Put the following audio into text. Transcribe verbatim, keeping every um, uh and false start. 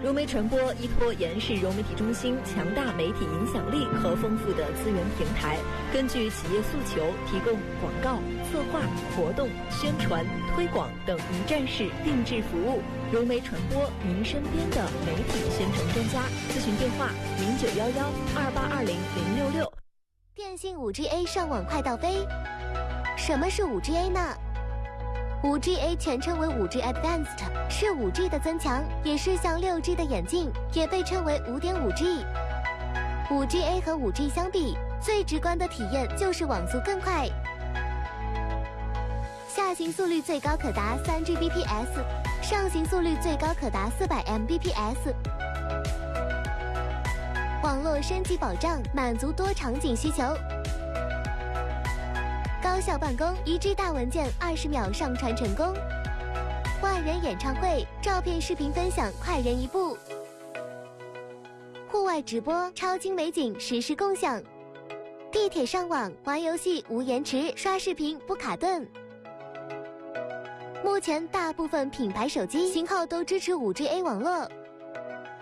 融媒传播依托延世融媒体中心强大媒体影响力和丰富的资源平台，根据企业诉求，提供广告、策划、活动、宣传、推广等一站式定制服务。融媒传播，您身边的媒体宣传专家。咨询电话：零九幺幺二八二零零六六。 电信 五 G A 上网快到飞。什么是 五 G A 呢？ 五 G A 全称为 五 G Advanced， 是 五 G 的增强，也是向 六 G 的演进，也被称为 五点五 G。 五 G A 和 五 G 相比，最直观的体验就是网速更快，下行速率最高可达 三 G B P S， 上行速率最高可达 四百 M B P S。 网络升级保障，满足多场景需求，高效办公，一 G 大文件二十秒上传成功，万人演唱会，照片视频分享快人一步，户外直播，超精美景实时共享，地铁上网玩游戏无延迟，刷视频不卡顿。目前大部分品牌手机型号都支持 五 G A 网络。